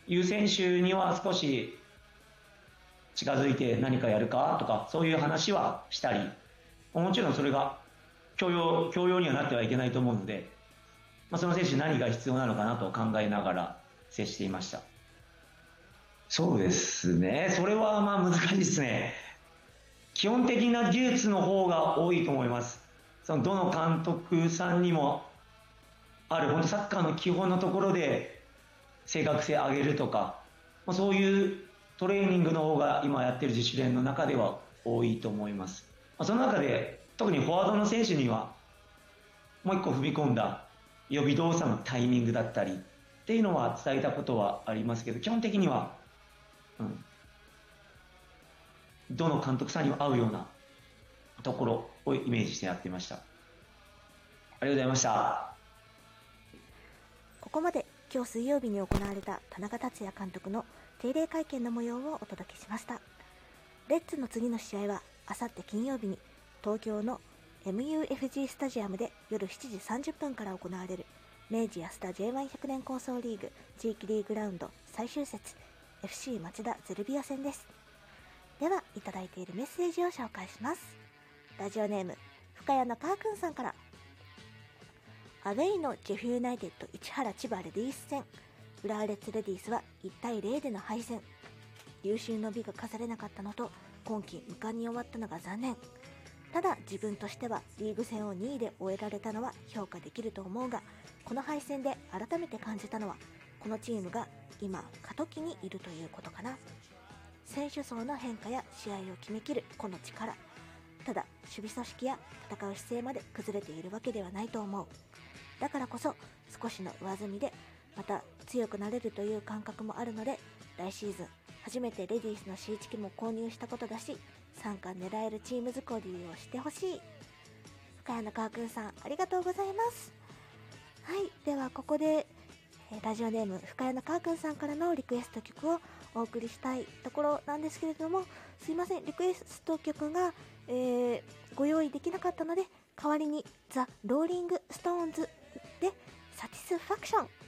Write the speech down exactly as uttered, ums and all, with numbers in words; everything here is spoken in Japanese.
いう選手には少し近づいて何かやるかとか、そういう話はしたり、もちろんそれが強要、強要にはなってはいけないと思うので、まあ、その選手に何が必要なのかなと考えながら接していました。そうですね。それはまあ難しいですね。基本的な技術の方が多いと思います。そのどの監督さんにもある、本当サッカーの基本のところで正確性上げるとか、まあ、そういうトレーニングの方が今やってる自主練の中では多いと思います。まあ、その中で特にフォワードの選手にはもう一個踏み込んだ予備動作のタイミングだったりっていうのは伝えたことはありますけど、基本的には、うん、どの監督さんにも合うようなところをイメージしてやっていました。ありがとうございました。 ここまで今日水曜日に行われた田中達也監督の定例会見の模様をお届けしました。レッズの次の試合はあさって金曜日に東京の エムユーエフジー スタジアムで夜しちじさんじゅっぷんから行われる明治安田 ジェイワンひゃく 年構想リーグ地域リーグラウンド最終節 エフシー 町田ゼルビア戦です。では、いただいているメッセージを紹介します。ラジオネーム深谷のカーくんさんから、アウェイのジェフユナイテッド市原千葉レディース戦、浦和レッズレディースはいちたいゼロでの敗戦。有終の美が飾れなかったのと、今季無冠に終わったのが残念。ただ自分としてはリーグ戦をにいで終えられたのは評価できると思うが、この敗戦で改めて感じたのは、このチームが今過渡期にいるということかな。選手層の変化や試合を決めきるこの力、ただ守備組織や戦う姿勢まで崩れているわけではないと思う。だからこそ少しの上積みでまた強くなれるという感覚もあるので、来シーズン初めてレディースのシーチキも購入したことだし、さん冠狙えるチーム作りをしてほしい。深谷の川くんさん、ありがとうございます。はい、ではここでラジオネーム深谷の川くんさんからのリクエスト曲をお送りしたいところなんですけれども、すいません、リクエスト曲が、えー、ご用意できなかったので、代わりにザ・ローリング・ストーンズでサティスファクション